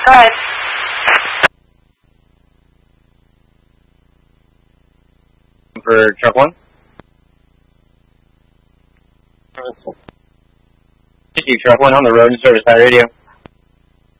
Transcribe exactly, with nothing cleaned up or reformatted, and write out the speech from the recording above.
Go ahead. For truck one. Thank you, truck one on the road and service high radio.